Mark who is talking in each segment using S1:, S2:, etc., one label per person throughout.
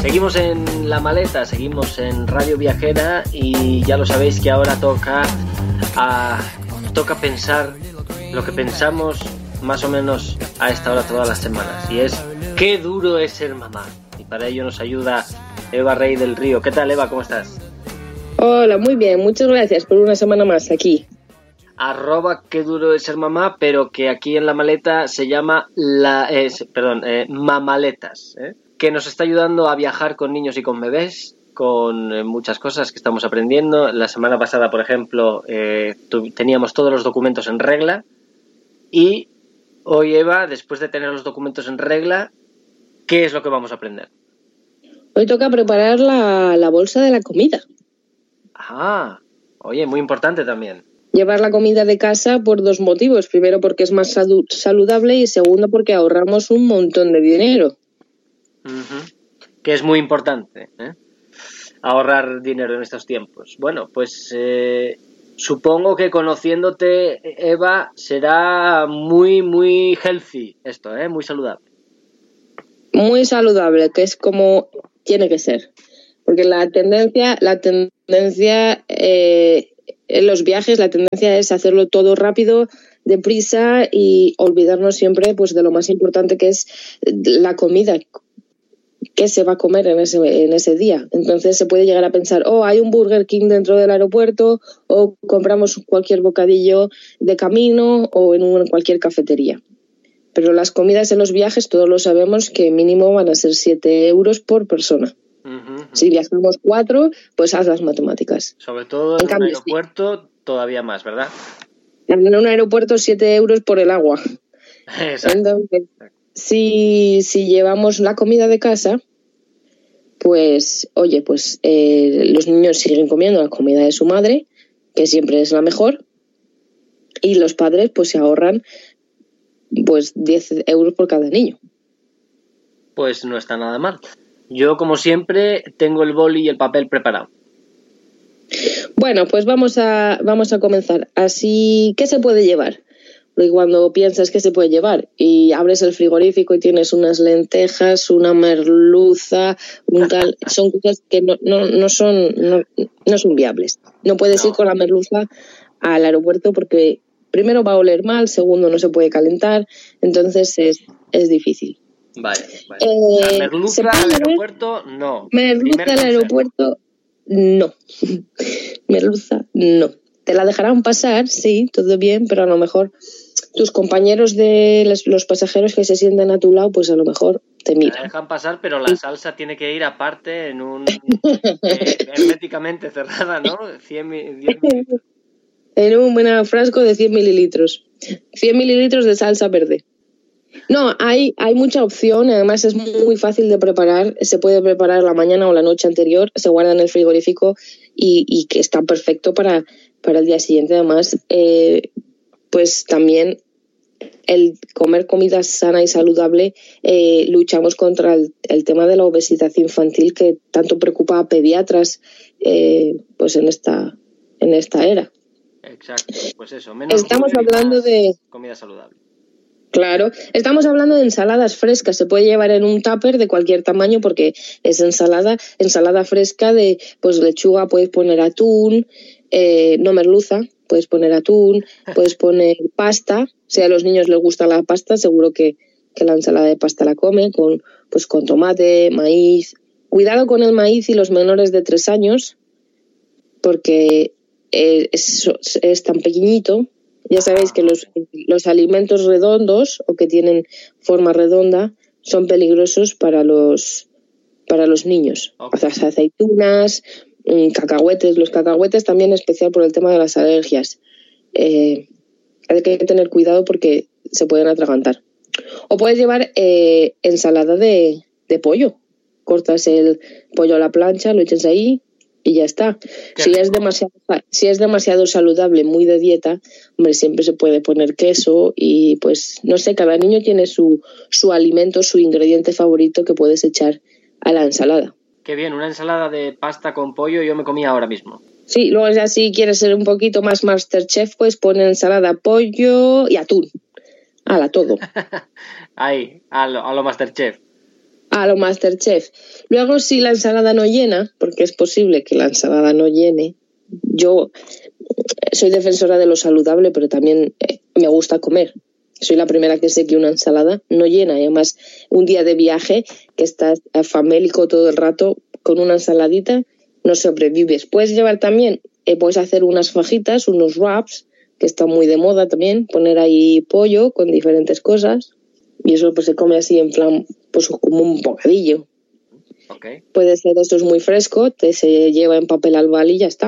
S1: Seguimos en La Maleta, seguimos en Radio Viajera y ya lo sabéis que ahora toca pensar lo que pensamos más o menos a esta hora todas las semanas, y es qué duro es ser mamá. Y para ello nos ayuda Eva Rey del Río. ¿Qué tal, Eva? ¿Cómo estás?
S2: Hola, muy bien, muchas gracias por una semana más aquí.
S1: @ qué duro es ser mamá, pero que aquí en La Maleta se llama Mamaletas, que nos está ayudando a viajar con niños y con bebés, con muchas cosas que estamos aprendiendo. La semana pasada, por ejemplo, teníamos todos los documentos en regla, y hoy, Eva, después de tener los documentos en regla, ¿qué es lo que vamos a aprender?
S2: Hoy toca preparar la bolsa de la comida.
S1: Ah, oye, muy importante también.
S2: Llevar la comida de casa por 2 motivos. Primero, porque es más saludable, y segundo, porque ahorramos un montón de dinero.
S1: Que es muy importante, ahorrar dinero en estos tiempos. Bueno, pues supongo que conociéndote, Eva, será muy, muy healthy esto, muy saludable.
S2: Muy saludable, que es como tiene que ser. Porque la tendencia en los viajes, la tendencia es hacerlo todo rápido, deprisa, y olvidarnos siempre pues de lo más importante, que es la comida. ¿Qué se va a comer en ese día? Entonces se puede llegar a pensar, hay un Burger King dentro del aeropuerto, o compramos cualquier bocadillo de camino, o en cualquier cafetería. Pero las comidas en los viajes, todos lo sabemos, que mínimo van a ser 7 euros por persona. Si viajamos 4, pues haz las matemáticas.
S1: Sobre todo en un aeropuerto, todavía más, ¿verdad?
S2: En un aeropuerto 7 euros por el agua.
S1: Exacto.
S2: Entonces, si llevamos la comida de casa, pues, los niños siguen comiendo la comida de su madre, que siempre es la mejor, y los padres pues se ahorran pues 10 euros por cada niño.
S1: Pues no está nada mal. Yo, como siempre, tengo el boli y el papel preparado.
S2: Bueno, pues vamos a comenzar. Así, ¿qué se puede llevar? Porque cuando piensas qué se puede llevar y abres el frigorífico y tienes unas lentejas, una merluza, son cosas que no son viables. No puedes ir con la merluza al aeropuerto porque primero va a oler mal, segundo no se puede calentar, entonces es difícil.
S1: Vale. La merluza al aeropuerto, no.
S2: Merluza al aeropuerto, no. Merluza, no. Te la dejarán pasar, sí, todo bien, pero a lo mejor tus compañeros de los pasajeros que se sienten a tu lado, pues a lo mejor te miran.
S1: La dejan pasar, pero la salsa tiene que ir aparte en un herméticamente cerrada, ¿no? 10 mililitros.
S2: En un buen frasco de 100 mililitros. 100 mililitros de salsa verde. No, hay mucha opción, además es muy fácil de preparar. Se puede preparar la mañana o la noche anterior, se guarda en el frigorífico y que está perfecto para el día siguiente. Además, pues también el comer comida sana y saludable, luchamos contra el tema de la obesidad infantil, que tanto preocupa a pediatras pues en esta era.
S1: Exacto, pues eso.
S2: Estamos hablando de
S1: comida saludable.
S2: Claro, estamos hablando de ensaladas frescas. Se puede llevar en un tupper de cualquier tamaño porque es ensalada fresca de pues lechuga, puedes poner atún, no merluza, puedes poner atún, puedes poner pasta. Si a los niños les gusta la pasta, seguro que la ensalada de pasta la comen con tomate, maíz. Cuidado con el maíz y los menores de 3 años porque es tan pequeñito. Ya sabéis que los alimentos redondos o que tienen forma redonda son peligrosos para los niños.
S1: Okay.
S2: Las aceitunas, cacahuetes. Los cacahuetes también, especial por el tema de las alergias. Hay que tener cuidado porque se pueden atragantar. O puedes llevar ensalada de pollo. Cortas el pollo a la plancha, lo echas ahí y ya está. Si es demasiado saludable, muy de dieta, hombre, siempre se puede poner queso y pues no sé, cada niño tiene su alimento, su ingrediente favorito que puedes echar a la ensalada.
S1: Qué bien, una ensalada de pasta con pollo yo me comía ahora mismo.
S2: Sí, luego ya si quieres ser un poquito más Masterchef, pues poner ensalada, pollo y atún. ¡Hala, todo!
S1: Ahí, a lo Masterchef.
S2: A lo Masterchef. Luego, si la ensalada no llena, porque es posible que la ensalada no llene, yo soy defensora de lo saludable, pero también me gusta comer. Soy la primera que sé que una ensalada no llena. Y además, un día de viaje que estás famélico todo el rato, con una ensaladita no sobrevives. Puedes llevar también, puedes hacer unas fajitas, unos wraps, que está muy de moda también, poner ahí pollo con diferentes cosas. Y eso pues se come así en plan, pues como un bocadillo.
S1: Okay.
S2: Puede ser, esto es muy fresco, se lleva en papel albal y ya está.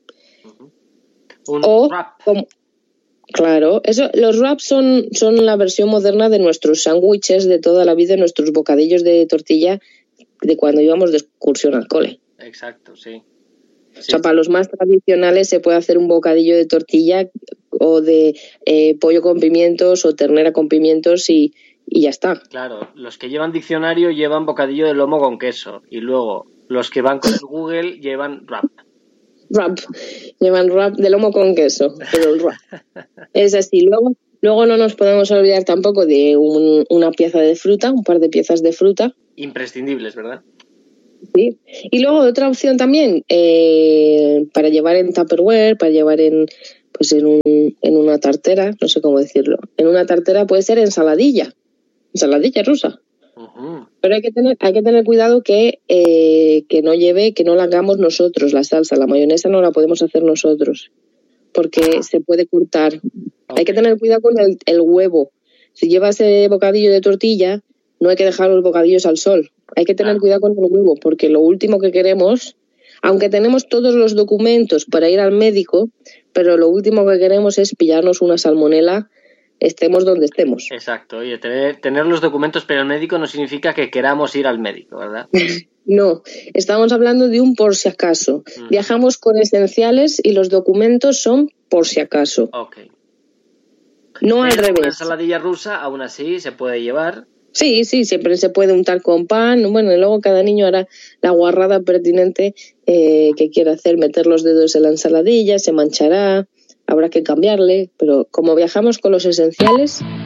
S1: Un wrap.
S2: Claro, los wraps son la versión moderna de nuestros sándwiches de toda la vida, nuestros bocadillos de tortilla de cuando íbamos de excursión al cole.
S1: Exacto, sí.
S2: O sea, para los más tradicionales se puede hacer un bocadillo de tortilla o de pollo con pimientos o ternera con pimientos y ya está.
S1: Claro, los que llevan diccionario llevan bocadillo de lomo con queso y luego los que van con el Google llevan wrap.
S2: Llevan wrap de lomo con queso, pero el wrap es así. Luego no nos podemos olvidar tampoco de una pieza de fruta, un par de piezas de fruta.
S1: Imprescindibles, ¿verdad?
S2: Sí. Y luego otra opción también, para llevar en Tupperware, para llevar en una tartera, no sé cómo decirlo. En una tartera puede ser ensaladilla rusa.
S1: Uh-huh.
S2: Pero hay que tener cuidado que no lleve, que no la hagamos nosotros la salsa, la mayonesa no la podemos hacer nosotros, porque se puede cortar. Okay. Hay que tener cuidado con el huevo. Si llevas bocadillo de tortilla, no hay que dejar los bocadillos al sol. Hay que tener cuidado con el huevo, porque lo último que queremos, aunque tenemos todos los documentos para ir al médico, pero lo último que queremos es pillarnos una salmonela, estemos donde estemos.
S1: Exacto. Oye, tener los documentos para el médico no significa que queramos ir al médico, ¿verdad?
S2: No, estamos hablando de un por si acaso. Viajamos con esenciales y los documentos son por si acaso.
S1: Okay.
S2: No al revés.
S1: Una ensaladilla rusa, aún así, se puede llevar.
S2: Sí, siempre se puede untar con pan. Bueno, y luego cada niño hará la guarrada pertinente que quiera hacer, meter los dedos en la ensaladilla, se manchará, habrá que cambiarle, pero como viajamos con los esenciales,